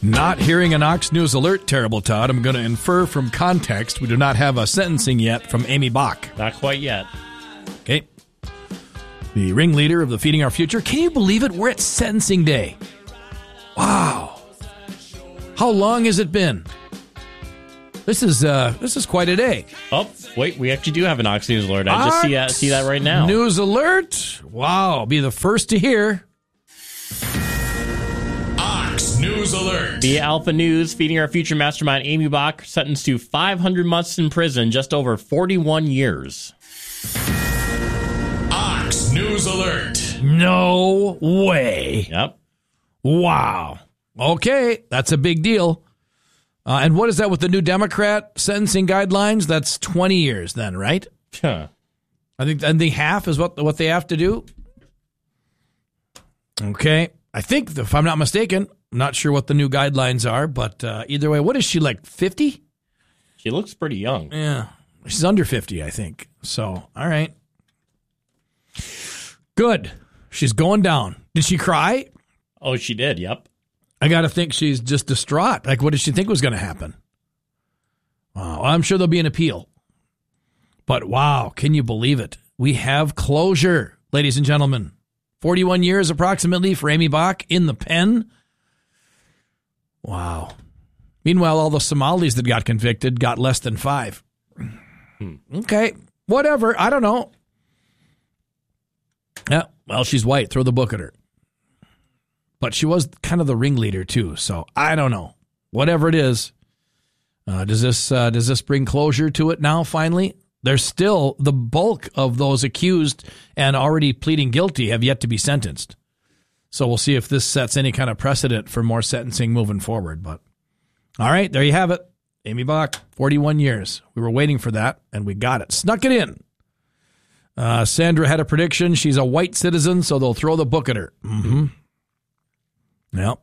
Not hearing an Ox News alert, Terrible Todd. I'm going to infer from context we do not have a sentencing yet from Amy Bach. Not quite yet. Okay. The ringleader of the Feeding Our Future. Can you believe it? We're at sentencing day. Wow. How long has it been? This is quite a day. Oh, wait, we actually do have an Ox News alert. I just see that right now. News alert. Wow. Be the first to hear. Ox News alert. The Alpha News Feeding Our Future mastermind Amy Bach sentenced to 500 months in prison, just over 41 years. Ox News alert. No way. Yep. Wow. Okay, that's a big deal. And what is that with the new Democrat sentencing guidelines? That's 20 years then, right? Huh. I think half is what they have to do. Okay. I think, if I'm not mistaken, I'm not sure what the new guidelines are, but either way, what is she, like 50? She looks pretty young. Yeah. She's under 50, I think. So, all right. Good. She's going down. Did she cry? Oh, she did, yep. I got to think she's just distraught. Like, what did she think was going to happen? Wow. I'm sure there'll be an appeal. But wow, can you believe it? We have closure, ladies and gentlemen. 41 years approximately for Amy Bach in the pen. Wow. Meanwhile, all the Somalis that got convicted got less than 5. Okay. Whatever. I don't know. Yeah. Well, she's white. Throw the book at her. But she was kind of the ringleader too, so I don't know. Whatever it is, does this bring closure to it now? Finally, there's still the bulk of those accused and already pleading guilty have yet to be sentenced. So we'll see if this sets any kind of precedent for more sentencing moving forward. But all right, there you have it. Amy Bach, 41 years. We were waiting for that, and we got it. Snuck it in. Sandra had a prediction. She's a white citizen, so they'll throw the book at her. Mm-hmm. Yep.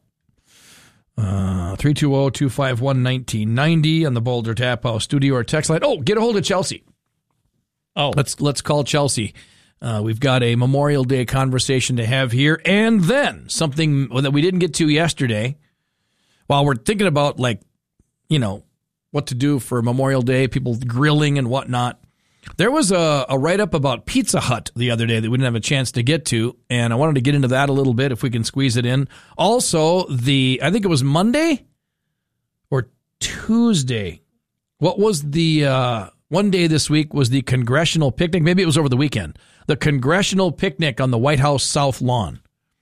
320-251-1990 on the Boulder Tap House studio or text line. Oh, get a hold of Chelsea. Oh, let's call Chelsea. We've got a Memorial Day conversation to have here, and then something that we didn't get to yesterday. While we're thinking about, like, you know, what to do for Memorial Day, people grilling and whatnot. There was a write-up about Pizza Hut the other day that we didn't have a chance to get to, and I wanted to get into that a little bit if we can squeeze it in. Also, I think it was Monday or Tuesday. What was the one day this week was the congressional picnic. Maybe it was over the weekend. The congressional picnic on the White House South Lawn.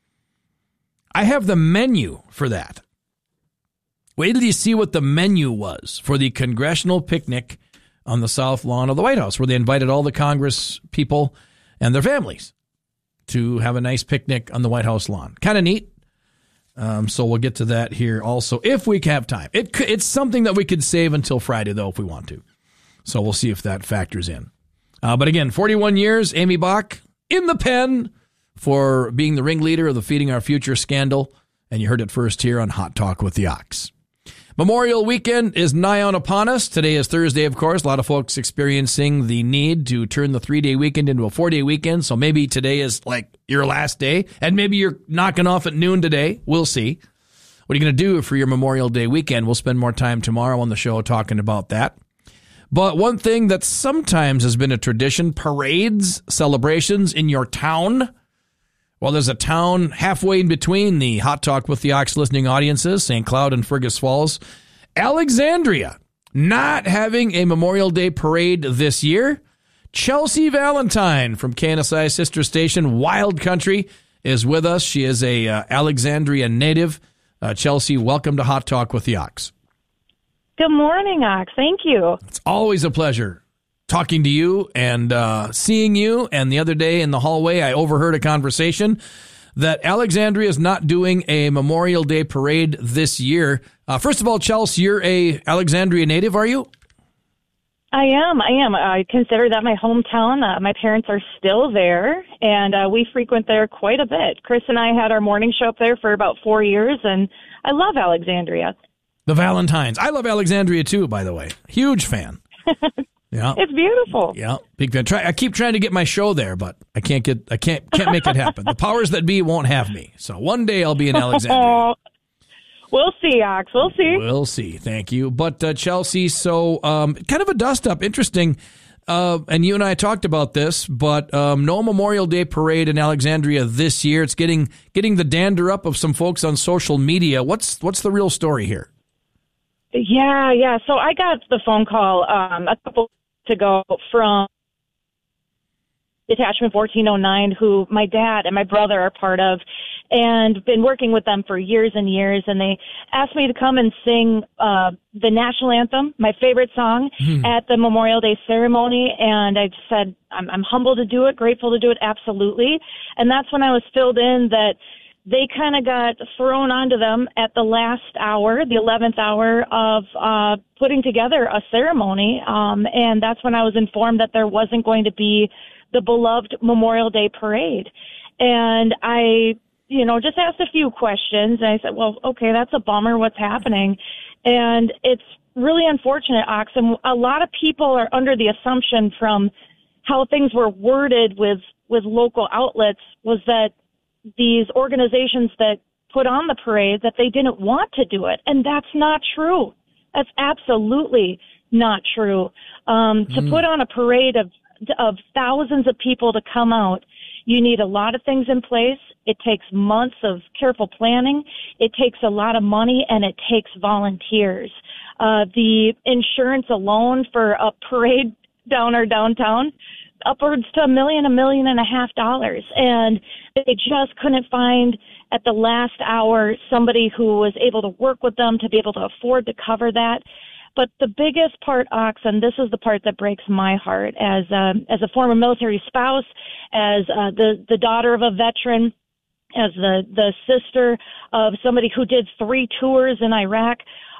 I have the menu for that. Wait till you see what the menu was for the congressional picnic on the South Lawn of the White House, where they invited all the Congress people and their families to have a nice picnic on the White House lawn. Kind of neat. So we'll get to that here also, if we have time. It's something that we could save until Friday, though, if we want to. So we'll see if that factors in. But again, 41 years, Amy Bach in the pen for being the ringleader of the Feeding Our Future scandal. And you heard it first here on Hot Talk with the Ox. Memorial weekend is nigh on upon us. Today is Thursday, of course. A lot of folks experiencing the need to turn the 3-day weekend into a 4-day weekend. So maybe today is like your last day, and maybe you're knocking off at noon today. We'll see. What are you going to do for your Memorial Day weekend? We'll spend more time tomorrow on the show talking about that. But one thing that sometimes has been a tradition, parades, celebrations in your town. Well, there's a town halfway in between the Hot Talk with the Ox listening audiences, St. Cloud and Fergus Falls. Alexandria, not having a Memorial Day parade this year. Chelsea Valentine from KNSI sister station Wild Country is with us. She is a Alexandria native. Chelsea, welcome to Hot Talk with the Ox. Good morning, Ox. Thank you. It's always a pleasure talking to you and seeing you. And the other day in the hallway, I overheard a conversation that Alexandria is not doing a Memorial Day parade this year. First of all, Chelsea, you're a Alexandria native, are you? I am. I consider that my hometown. My parents are still there, and we frequent there quite a bit. Chris and I had our morning show up there for about 4 years, and I love Alexandria. The Valentines. I love Alexandria, too, by the way. Huge fan. Yeah, it's beautiful. Yeah, big fan. I keep trying to get my show there, but I can't make it happen. The powers that be won't have me. So one day I'll be in Alexandria. We'll see, Ox. We'll see. We'll see. Thank you. But Chelsea, so kind of a dust-up. Interesting. And you and I talked about this, but no Memorial Day parade in Alexandria this year. It's getting the dander up of some folks on social media. What's the real story here? Yeah. So I got the phone call a couple weeks ago from Detachment 1409, who my dad and my brother are part of, and been working with them for years and years. And they asked me to come and sing the national anthem, my favorite song, at the Memorial Day ceremony. And I said, I'm humbled to do it, grateful to do it, absolutely. And that's when I was filled in that they kind of got thrown onto them at the last hour, the 11th hour of putting together a ceremony. And that's when I was informed that there wasn't going to be the beloved Memorial Day parade. And I, just asked a few questions. And I said, well, okay, that's a bummer. What's happening? And it's really unfortunate, Ox. And a lot of people are under the assumption from how things were worded with local outlets was that these organizations that put on the parade, that they didn't want to do it. And that's not true. That's absolutely not true. To put on a parade of thousands of people to come out, you need a lot of things in place. It takes months of careful planning. It takes a lot of money, and it takes volunteers. The insurance alone for a parade down our downtown, upwards to $1 million, $1.5 million. And they just couldn't find at the last hour somebody who was able to work with them to be able to afford to cover that. But the biggest part, Ox, and this is the part that breaks my heart as a former military spouse, as the daughter of a veteran, as the sister of somebody who did 3 tours in Iraq,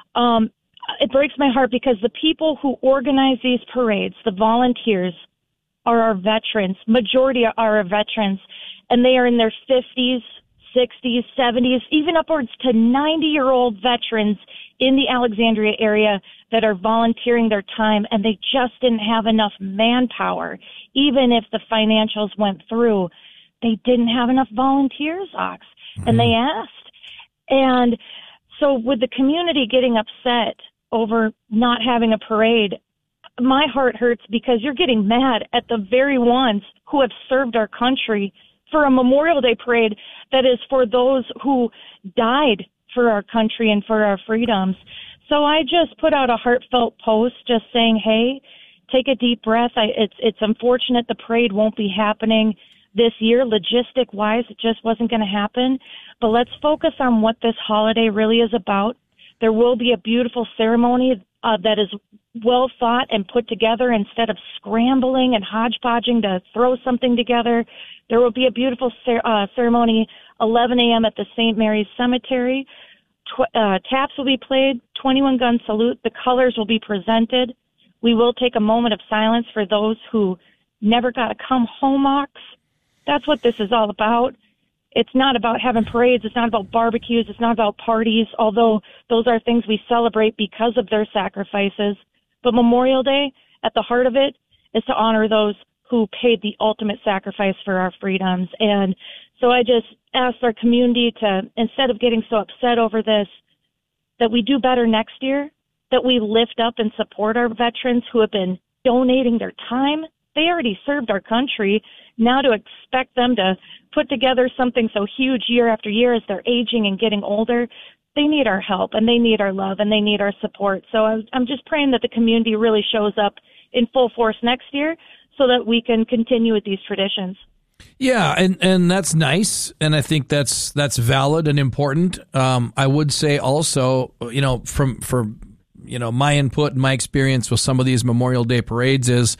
it breaks my heart because the people who organize these parades, the volunteers, are our veterans. Majority are our veterans, and they are in their 50s, 60s, 70s, even upwards to 90-year-old veterans in the Alexandria area that are volunteering their time, and they just didn't have enough manpower. Even if the financials went through, they didn't have enough volunteers, Ox, and they asked. And so with the community getting upset over not having a parade, my heart hurts because you're getting mad at the very ones who have served our country for a Memorial Day parade that is for those who died for our country and for our freedoms. So I just put out a heartfelt post just saying, hey, take a deep breath. It's unfortunate the parade won't be happening this year. Logistic-wise, it just wasn't going to happen. But let's focus on what this holiday really is about. There will be a beautiful ceremony that is well thought and put together instead of scrambling and hodgepodging to throw something together. There will be a beautiful ceremony, 11 a.m. at the St. Mary's Cemetery. Taps will be played, 21-gun salute. The colors will be presented. We will take a moment of silence for those who never got to come home, Ox. That's what this is all about. It's not about having parades. It's not about barbecues. It's not about parties, although those are things we celebrate because of their sacrifices. But Memorial Day, at the heart of it, is to honor those who paid the ultimate sacrifice for our freedoms. And so I just asked our community to, instead of getting so upset over this, that we do better next year, that we lift up and support our veterans who have been donating their time. They already served our country. Now to expect them to put together something so huge year after year as they're aging and getting older, they need our help and they need our love and they need our support. So I'm just praying that the community really shows up in full force next year so that we can continue with these traditions. Yeah, and that's nice, and I think that's valid and important. I would say also, from my input and my experience with some of these Memorial Day parades is,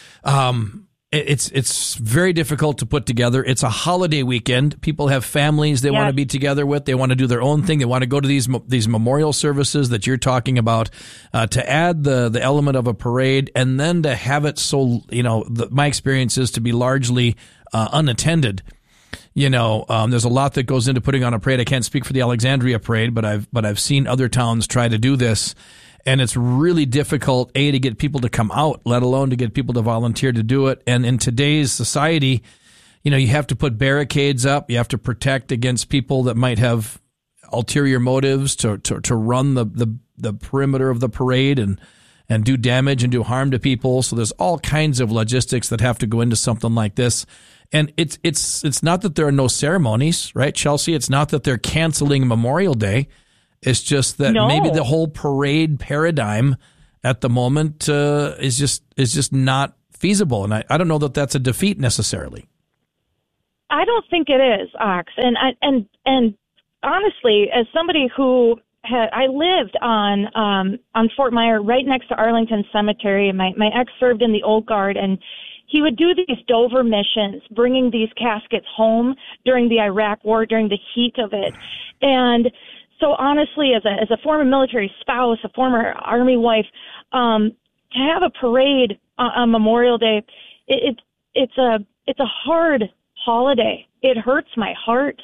it's very difficult to put together. It's a holiday weekend. People have families they want to be together with. They want to do their own thing. They want to go to these memorial services that you're talking about. To add the element of a parade and then to have it so, my experience is to be largely unattended. There's a lot that goes into putting on a parade. I can't speak for the Alexandria parade, but I've seen other towns try to do this. And it's really difficult, to get people to come out, let alone to get people to volunteer to do it. And in today's society, you have to put barricades up. You have to protect against people that might have ulterior motives to run the perimeter of the parade and do damage and do harm to people. So there's all kinds of logistics that have to go into something like this. And it's not that there are no ceremonies, right, Chelsea? It's not that they're canceling Memorial Day. It's just that maybe the whole parade paradigm at the moment is just not feasible. And I don't know that that's a defeat necessarily. I don't think it is, Ox. And honestly, as somebody who I lived on Fort Myer, right next to Arlington Cemetery, and my ex served in the Old Guard, and he would do these Dover missions, bringing these caskets home during the Iraq War, during the heat of it. And so honestly, as a former military spouse, a former Army wife, to have a parade on Memorial Day, it's a hard holiday. It hurts my heart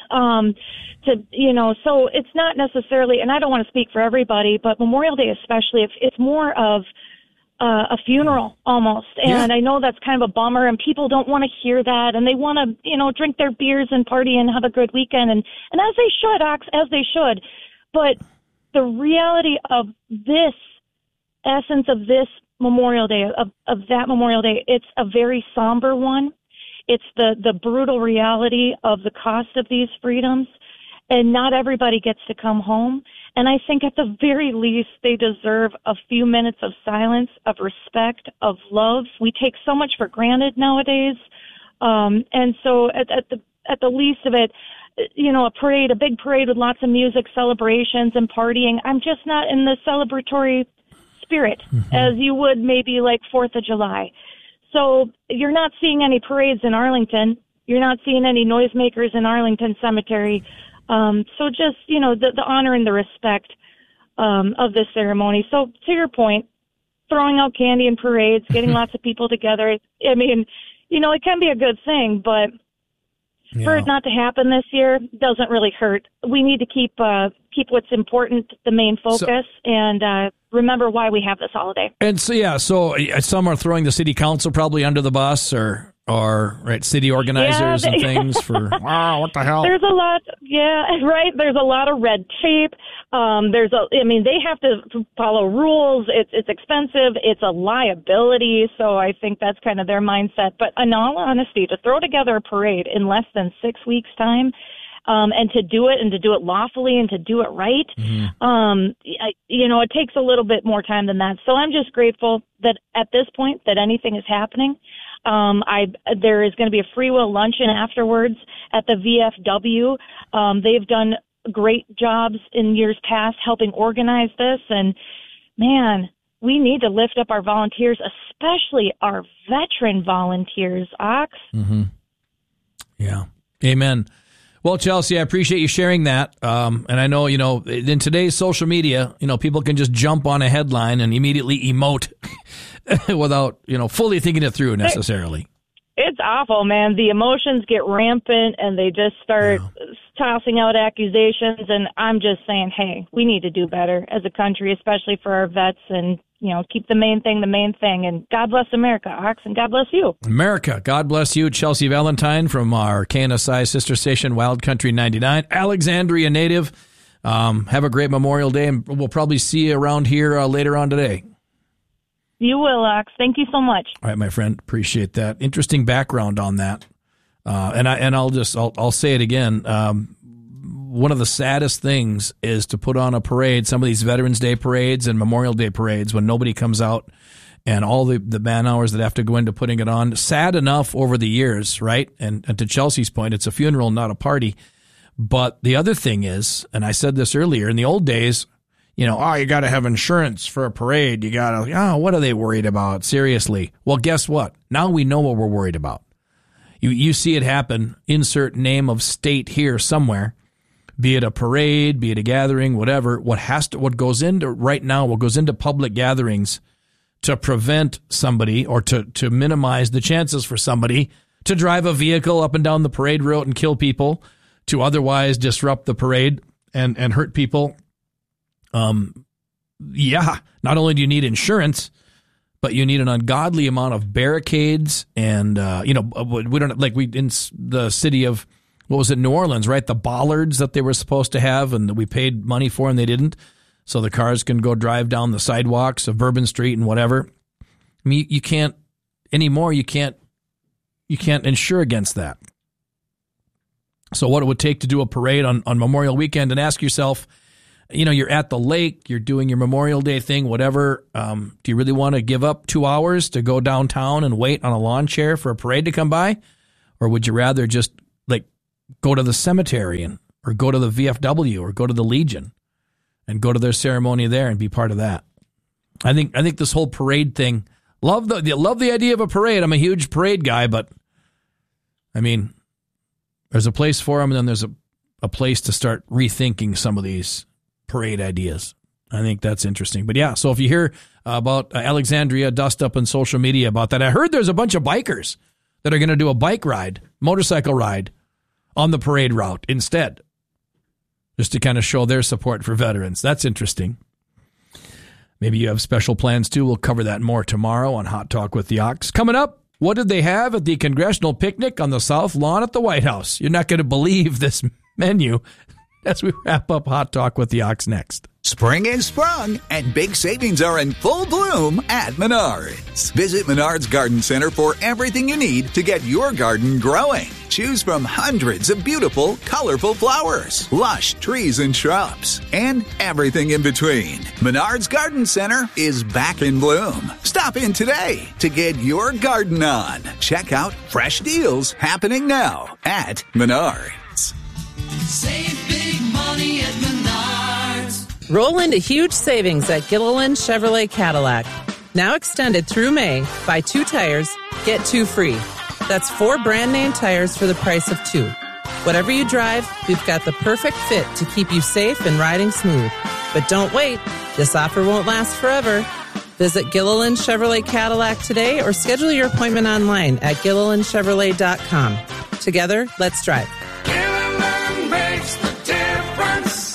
so it's not necessarily, and I don't want to speak for everybody, but Memorial Day especially, it's more of a funeral almost. And I know that's kind of a bummer, and people don't want to hear that, and they want to, drink their beers and party and have a good weekend, and as they should, Ox, as they should. But the reality of this essence of this Memorial Day, of that Memorial Day, it's a very somber one. It's the brutal reality of the cost of these freedoms, and not everybody gets to come home. And I think at the very least, they deserve a few minutes of silence, of respect, of love. We take so much for granted nowadays. And so at the least of it, a big parade with lots of music, celebrations, and partying. I'm just not in the celebratory spirit as you would maybe like 4th of July. So you're not seeing any parades in Arlington. You're not seeing any noisemakers in Arlington Cemetery. So just, the honor and the respect of this ceremony. So to your point, throwing out candy in parades, getting lots of people together, I mean, it can be a good thing, but for it not to happen this year doesn't really hurt. We need to keep what's important the main focus and remember why we have this holiday. And so some are throwing the city council probably under the bus or right, city organizers and things for wow, what the hell? There's a lot, right. There's a lot of red tape. They have to follow rules. It's expensive. It's a liability. So I think that's kind of their mindset. But in all honesty, to throw together a parade in less than 6 weeks' time, and to do it lawfully and to do it right, it takes a little bit more time than that. So I'm just grateful that at this point that anything is happening. There is going to be a free will luncheon afterwards at the VFW. They've done great jobs in years past helping organize this. And man, we need to lift up our volunteers, especially our veteran volunteers, Ox. Mm-hmm. Yeah. Amen. Well, Chelsea, I appreciate you sharing that. And I know, in today's social media, people can just jump on a headline and immediately emote without, fully thinking it through necessarily. It's awful, man. The emotions get rampant and they just start tossing out accusations. And I'm just saying, hey, we need to do better as a country, especially for our vets, and, keep the main thing. And God bless America, Ox, and God bless you. America, God bless you. Chelsea Valentine from our KNSI sister station, Wild Country 99, Alexandria native. Have a great Memorial Day, and we'll probably see you around here later on today. You will, Ox. Thank you so much. All right, my friend. Appreciate that. Interesting background on that. I'll say it again. One of the saddest things is to put on a parade, some of these Veterans Day parades and Memorial Day parades, when nobody comes out, and all the man hours that have to go into putting it on. Sad enough over the years, right? And to Chelsea's point, it's a funeral, not a party. But the other thing is, and I said this earlier, in the old days, you got to have insurance for a parade. You got to, what are they worried about? Seriously. Well, guess what? Now we know what we're worried about. You see it happen, insert name of state here somewhere, be it a parade, be it a gathering, whatever. What goes into public gatherings to prevent somebody or to minimize the chances for somebody to drive a vehicle up and down the parade route and kill people, to otherwise disrupt the parade and hurt people. Not only do you need insurance, but you need an ungodly amount of barricades and, we don't in the city of what was it, New Orleans, right? The bollards that they were supposed to have and that we paid money for and they didn't. So the cars can go drive down the sidewalks of Bourbon Street and whatever. I mean, you can't anymore. You can't insure against that. So what it would take to do a parade on Memorial Weekend, and ask yourself, you're at the lake, you're doing your Memorial Day thing, whatever. Do you really want to give up 2 hours to go downtown and wait on a lawn chair for a parade to come by? Or would you rather just go to the cemetery or go to the VFW or go to the Legion and go to their ceremony there and be part of that? I think this whole parade thing, love the idea of a parade. I'm a huge parade guy, but I mean, there's a place for them, and then there's a place to start rethinking some of these parade ideas. I think that's interesting. But yeah, so if you hear about Alexandria, dust up on social media about that. I heard there's a bunch of bikers that are going to do a motorcycle ride on the parade route instead, just to kind of show their support for veterans. That's interesting. Maybe you have special plans too. We'll cover that more tomorrow on Hot Talk with the Ox. Coming up, what did they have at the congressional picnic on the South Lawn at the White House? You're not going to believe this menu as we wrap up Hot Talk with the Ox next. Spring is sprung, and big savings are in full bloom at Menards. Visit Menards Garden Center for everything you need to get your garden growing. Choose from hundreds of beautiful, colorful flowers, lush trees and shrubs, and everything in between. Menards Garden Center is back in bloom. Stop in today to get your garden on. Check out fresh deals happening now at Menards. Save big money at Menards. Roll into huge savings at Gilliland Chevrolet Cadillac. Now extended through May. Buy 2 tires, get 2 free. That's 4 brand name tires for the price of 2. Whatever you drive, we've got the perfect fit to keep you safe and riding smooth. But don't wait. This offer won't last forever. Visit Gilliland Chevrolet Cadillac today or schedule your appointment online at GillilandChevrolet.com. Together, let's drive. Gilliland makes the difference.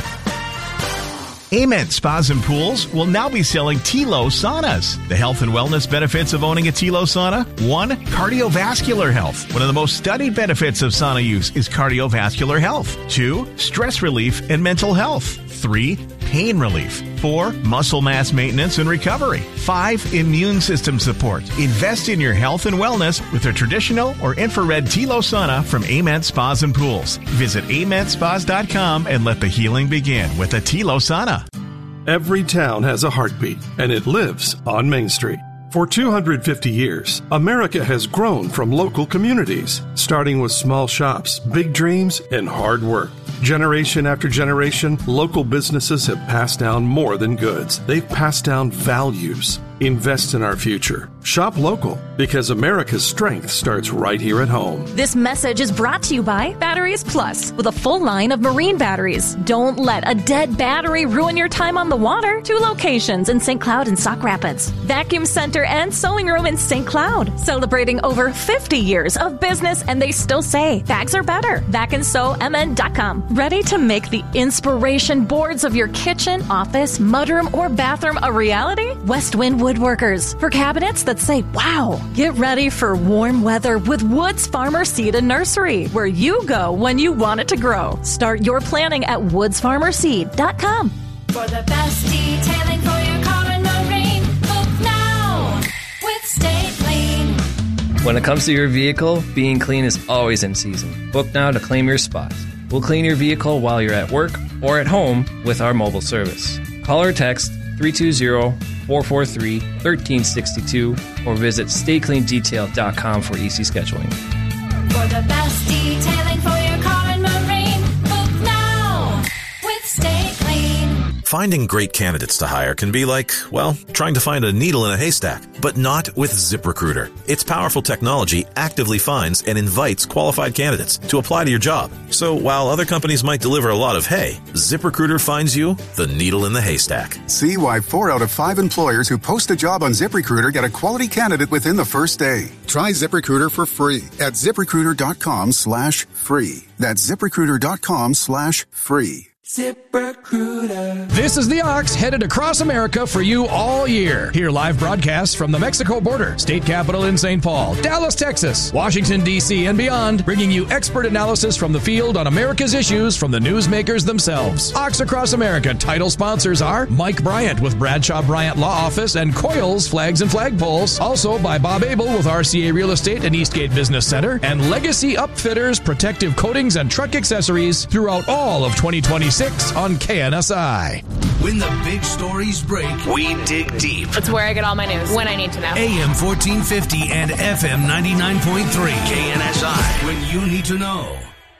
Amen Spas and Pools will now be selling Tilo saunas. The health and wellness benefits of owning a Tilo sauna: 1, cardiovascular health. One of the most studied benefits of sauna use is cardiovascular health. 2, stress relief and mental health. 3, pain relief. 4, muscle mass maintenance and recovery. 5, immune system support. Invest in your health and wellness with a traditional or infrared Tilo sauna from Amen Spas and Pools. Visit AmenSpas.com and let the healing begin with a Tilo sauna. Every town has a heartbeat, and it lives on Main Street. For 250 years, America has grown from local communities, starting with small shops, big dreams, and hard work. Generation after generation, local businesses have passed down more than goods. They've passed down values. Invest in our future. Shop local, because America's strength starts right here at home. This message is brought to you by Batteries Plus, with a full line of marine batteries. Don't let a dead battery ruin your time on the water. 2 locations in St. Cloud and Sauk Rapids. Vacuum Center and Sewing Room in St. Cloud. Celebrating over 50 years of business, and they still say bags are better. VacandSewMN.com. Ready to make the inspiration boards of your kitchen, office, mudroom, or bathroom a reality? Westwind Woodworkers. For cabinets that say, wow. Get ready for warm weather with Woods Farmer Seed and Nursery, where you go when you want it to grow. Start your planning at woodsfarmerseed.com. For the best detailing for your car and marine, book now with Stay Clean. When it comes to your vehicle, being clean is always in season. Book now to claim your spot. We'll clean your vehicle while you're at work or at home with our mobile service. Call or text 320-443-1362 or visit StayCleanDetail.com for easy scheduling. For the best detailing for your car and marine, book now with Stay Clean. Finding great candidates to hire can be like, well, trying to find a needle in a haystack, but not with ZipRecruiter. Its powerful technology actively finds and invites qualified candidates to apply to your job. So while other companies might deliver a lot of hay, ZipRecruiter finds you the needle in the haystack. See why 4 out of 5 employers who post a job on ZipRecruiter get a quality candidate within the first day. Try ZipRecruiter for free at ZipRecruiter.com/free. That's ZipRecruiter.com/free. ZipRecruiter. This is the Ox headed across America for you all year. Hear live broadcasts from the Mexico border, state capital in St. Paul, Dallas, Texas, Washington, D.C., and beyond, bringing you expert analysis from the field on America's issues from the newsmakers themselves. Ox Across America title sponsors are Mike Bryant with Bradshaw Bryant Law Office and Coils Flags and Flagpoles. Also by Bob Abel with RCA Real Estate and Eastgate Business Center, and Legacy Upfitters, protective coatings and truck accessories throughout all of 2026 on KNSI. When the big stories break, we dig deep. It's where I get all my news when I need to know. AM 1450 and FM 99.3 KNSI. When you need to know.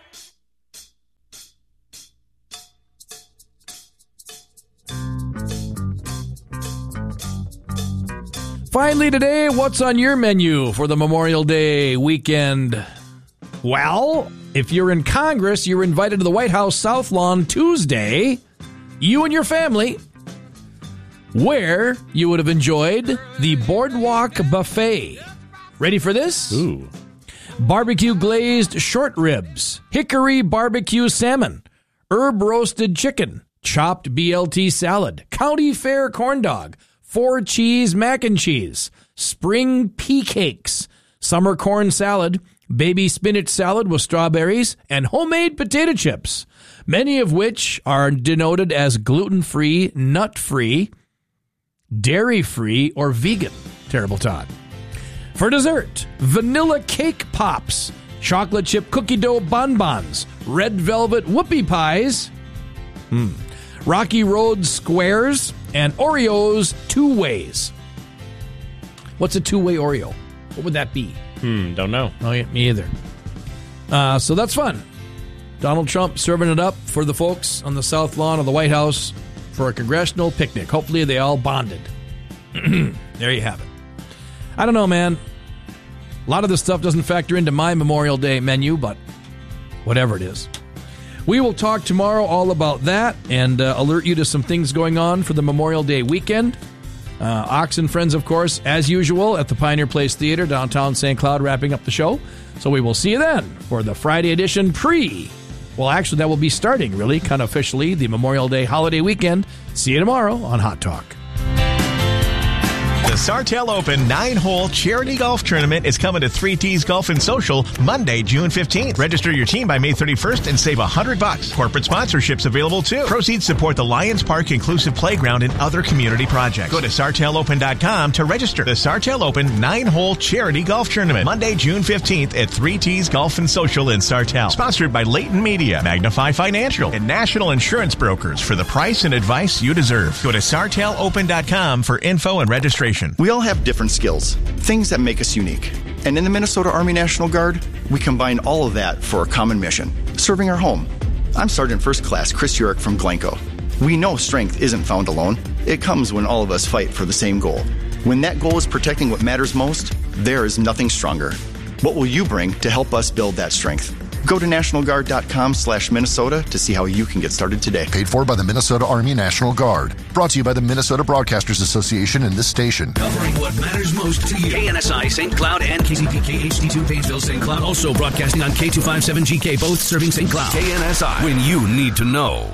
Finally today, what's on your menu for the Memorial Day weekend? Well, if you're in Congress, you're invited to the White House South Lawn Tuesday, you and your family, where you would have enjoyed the Boardwalk Buffet. Ready for this? Ooh. Barbecue glazed short ribs, hickory barbecue salmon, herb roasted chicken, chopped BLT salad, county fair corn dog, 4 cheese mac and cheese, spring pea cakes, summer corn salad, baby spinach salad with strawberries, and homemade potato chips, many of which are denoted as gluten-free, nut-free, dairy-free, or vegan. Terrible Todd. For dessert, vanilla cake pops, chocolate chip cookie dough bonbons, red velvet whoopie pies, Rocky Road squares, and Oreos 2-ways. What's a 2-way Oreo? What would that be? Don't know. Oh, yeah, me either. So that's fun. Donald Trump serving it up for the folks on the South Lawn of the White House for a congressional picnic. Hopefully they all bonded. There you have it. I don't know, man. A lot of this stuff doesn't factor into my Memorial Day menu, but whatever it is. We will talk tomorrow all about that and alert you to some things going on for the Memorial Day weekend. Ox and Friends, of course, as usual, at the Pioneer Place Theater, downtown St. Cloud, wrapping up the show. So we will see you then for the Friday edition well, actually, that will be starting, really, kind of officially, the Memorial Day holiday weekend. See you tomorrow on Hot Talk. The Sartell Open 9-hole charity golf tournament is coming to 3T's Golf and Social Monday, June 15th. Register your team by May 31st and save $100. Corporate sponsorships available too. Proceeds support the Lions Park Inclusive Playground and other community projects. Go to SartellOpen.com to register. The Sartell Open 9-hole charity golf tournament Monday, June 15th at 3T's Golf and Social in Sartell. Sponsored by Leighton Media, Magnify Financial, and National Insurance Brokers for the price and advice you deserve. Go to SartellOpen.com for info and registration. We all have different skills, things that make us unique. And in the Minnesota Army National Guard, we combine all of that for a common mission, serving our home. I'm Sergeant First Class Chris Urick from Glencoe. We know strength isn't found alone. It comes when all of us fight for the same goal. When that goal is protecting what matters most, there is nothing stronger. What will you bring to help us build that strength? Go to nationalguard.com/Minnesota to see how you can get started today. Paid for by the Minnesota Army National Guard. Brought to you by the Minnesota Broadcasters Association and this station. Covering what matters most to you. KNSI St. Cloud and KZPK HD2 Painesville St. Cloud. Also broadcasting on K257GK, both serving St. Cloud. KNSI, when you need to know.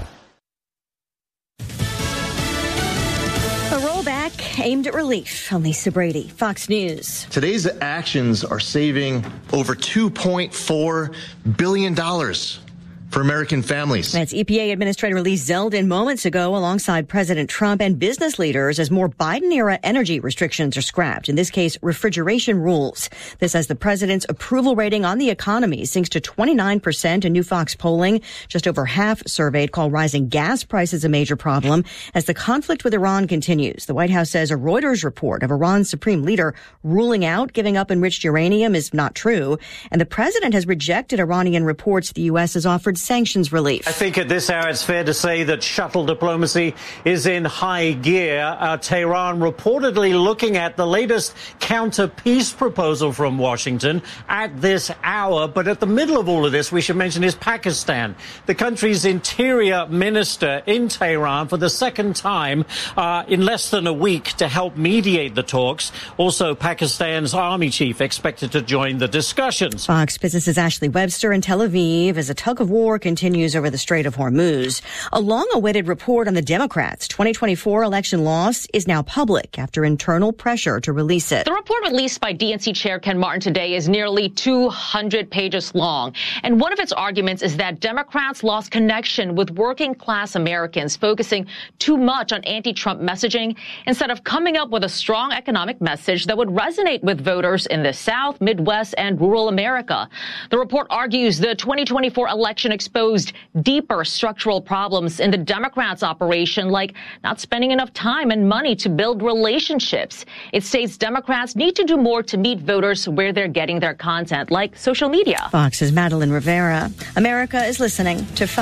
A rollback aimed at relief. I'm Lisa Brady, Fox News. Today's actions are saving over $2.4 billion for American families. That's EPA Administrator Lee Zeldin moments ago alongside President Trump and business leaders as more Biden-era energy restrictions are scrapped. In this case, refrigeration rules. This as the president's approval rating on the economy sinks to 29% in new Fox polling. Just over half surveyed call rising gas prices a major problem as the conflict with Iran continues. The White House says a Reuters report of Iran's supreme leader ruling out giving up enriched uranium is not true. And the president has rejected Iranian reports the U.S. has offered sanctions relief. I think at this hour it's fair to say that shuttle diplomacy is in high gear. Tehran reportedly looking at the latest counter-peace proposal from Washington at this hour. But at the middle of all of this, we should mention, is Pakistan. The country's interior minister in Tehran for the second time in less than a week to help mediate the talks. Also, Pakistan's army chief expected to join the discussions. Fox Business's Ashley Webster in Tel Aviv as a tug of war war continues over the Strait of Hormuz. A long-awaited report on the Democrats' 2024 election loss is now public after internal pressure to release it. The report released by DNC Chair Ken Martin today is nearly 200 pages long. And one of its arguments is that Democrats lost connection with working-class Americans, focusing too much on anti-Trump messaging instead of coming up with a strong economic message that would resonate with voters in the South, Midwest, and rural America. The report argues the 2024 election exposed deeper structural problems in the Democrats' operation, like not spending enough time and money to build relationships. It states Democrats need to do more to meet voters where they're getting their content, like social media. Fox's Madeline Rivera. America is listening to Fox.